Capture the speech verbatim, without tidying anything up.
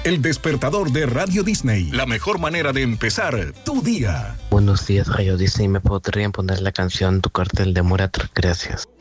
El despertador de Radio Disney. La mejor manera de empezar tu día. Buenos días, Radio Disney. ¿Me podrían poner la canción Tu cartel de Murat? Gracias.